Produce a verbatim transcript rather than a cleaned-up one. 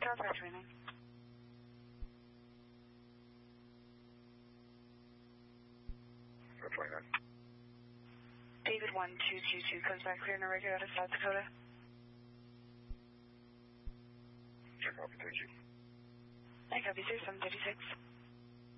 Charles Roger remaining. four twenty-nine. David one two two two comes back clear and irregular out of South Dakota. Check copy, thank you. I copy, sir, seven thirty-six.